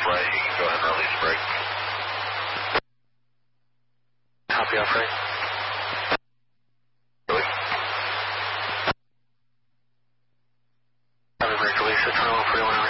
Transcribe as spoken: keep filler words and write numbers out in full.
off-right. You can go ahead and release brake. Copy off-right. Release. Copy brake release at twenty-one forty-one.